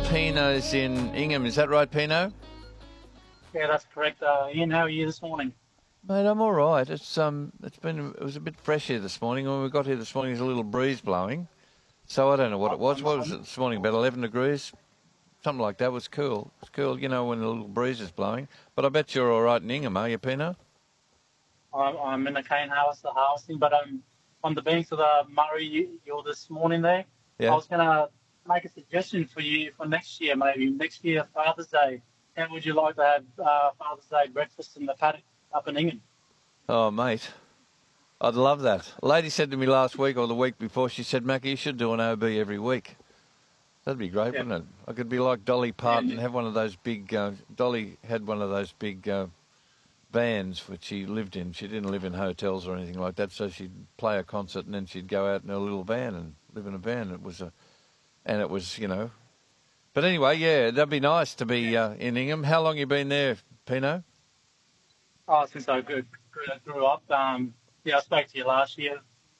Pino's in Ingham. Is that right, Pino? Yeah, that's correct. Ian, how are you this morning? Mate, I'm all right. It was a bit fresh here this morning. When we got here this morning, there's a little breeze blowing. So I don't know what it was. What was it this morning? About 11 degrees? Something like that. It was cool. It's cool, you know, when a little breeze is blowing. But I bet you're all right in Ingham, are you, Pino? I'm in the Cane House, the housing, but I'm on the banks of the Murray. You're this morning there. I Yeah. was going to make a suggestion for you for next year, maybe next year, Father's Day. How would you like to have Father's Day breakfast in the paddock up in Ingham? Oh, mate. I'd love that. A lady said to me last week or the week before, she said, Mackie, you should do an OB every week. That'd be great, Yeah. wouldn't it? I could be like Dolly Parton, Yeah. have one of those big... Dolly had one of those big vans which she lived in. She didn't live in hotels or anything like that, so she'd play a concert and then she'd go out in a little van and live in a van. It was, you know... But anyway, yeah, that'd be nice to be in Ingham. How long you been there, Pino? Oh, since I grew up. Yeah, I spoke to you last year.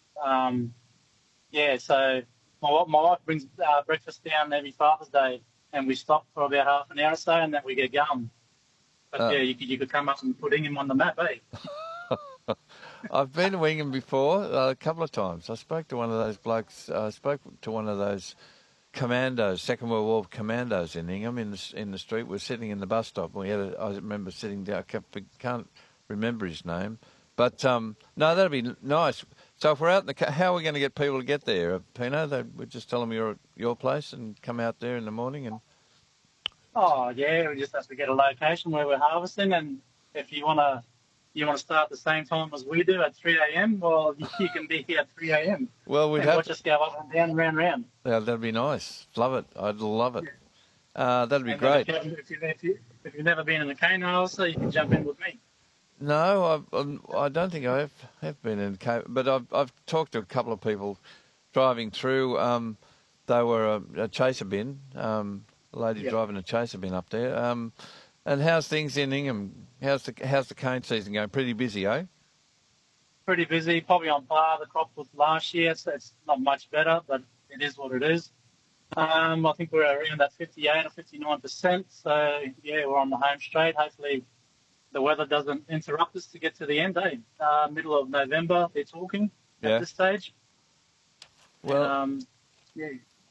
Yeah, so my wife brings breakfast down every Father's Day, and we stop for about half an hour or so, and then we get going. But yeah, you could come up and put Ingham on the map, eh? I've been to Ingham before a couple of times. I spoke to one of those blokes. I spoke to one of those commandos, Second World War commandos in Ingham in the street. We're sitting in the bus stop. I remember sitting down. I can't remember his name, but no, that'd be nice. So if we're out in the how are we going to get people to get there, Pino? We just tell them you're at your place and come out there in the morning and. Oh yeah, we just have to get a location where we're harvesting, and if you wanna start the same time as we do at 3 a.m. Well, you can be here at 3 a.m. Well, we'd and have watch us go up and down, round. Yeah, that'd be nice. Love it. I'd love it. Yeah. That'd be And great. then if you've never been in the cane house, so you can jump in with me. No, I don't think I have been in Cape, but I've talked to a couple of people driving through. They were a chaser bin, a lady driving a chaser bin up there. And how's things in Ingham? How's the cane season going? Pretty busy, eh? Pretty busy, probably on par the crop with last year, so it's not much better, but it is what it is. I think we're around that 58 or 59%, so yeah, we're on the home straight. Hopefully the weather doesn't interrupt us to get to the end, eh? Middle of November, they're talking at this stage. Well, and, yeah.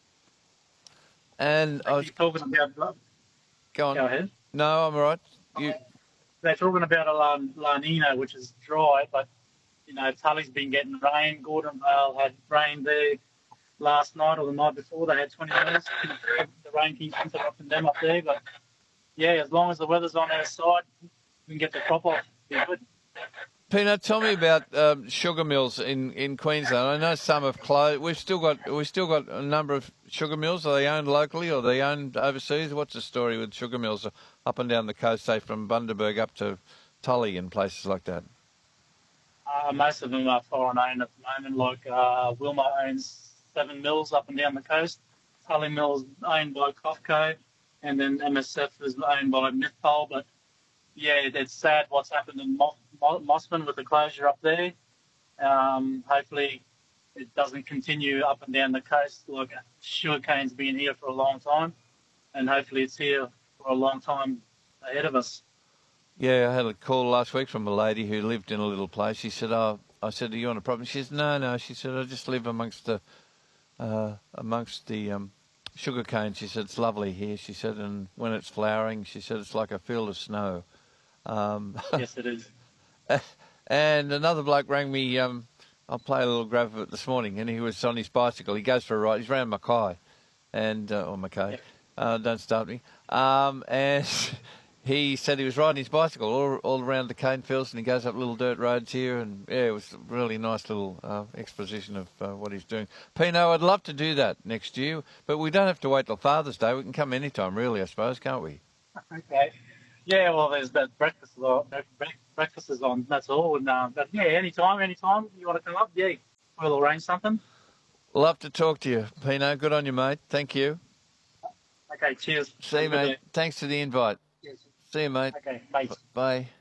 And I was talking about... Go on. Go ahead. No, I'm all right. They're talking about a La Nina, which is dry, but, you know, Tully's been getting rain. Gordonvale had rain there last night or the night before. They had 20 minutes. The rain keeps interrupting them up there, but, yeah, as long as the weather's on our side, we can get the crop off. Be good. Pino, tell me about sugar mills in Queensland. I know some have closed. We've still got a number of sugar mills. Are they owned locally or are they owned overseas? What's the story with sugar mills up and down the coast, say from Bundaberg up to Tully and places like that? Most of them are foreign owned at the moment. Like Wilmot owns 7 mills up and down the coast. Tully Mills owned by Cofco, and then MSF is owned by Mythpole. But yeah, it's sad what's happened in Mossman with the closure up there. Hopefully it doesn't continue up and down the coast. Like sugarcane's been here for a long time, and hopefully it's here for a long time ahead of us. Yeah, I had a call last week from a lady who lived in a little place. She said, I said, are you on a property? She said, no. She said, I just live amongst the sugar cane. She said, it's lovely here. She said, and when it's flowering, she said, it's like a field of snow. Yes, it is. And another bloke rang me. I'll play a little grab of it this morning, and he was on his bicycle. He goes for a ride. He's around Mackay, or Mackay. Don't start me. And he said he was riding his bicycle all around the cane fields, and he goes up little dirt roads here, and yeah, it was a really nice little exposition of what he's doing. Pino, I'd love to do that next year, but we don't have to wait till Father's Day. We can come anytime, really, I suppose, can't we? Okay. Yeah, well, there's that breakfast is on. That's all. And but yeah, anytime you want to come up, yeah, we'll arrange something. Love to talk to you, Pino. Good on you, mate. Thank you. Okay, cheers. See you, mate. Thanks for the invite. Yes. See you, mate. Okay, bye. Bye.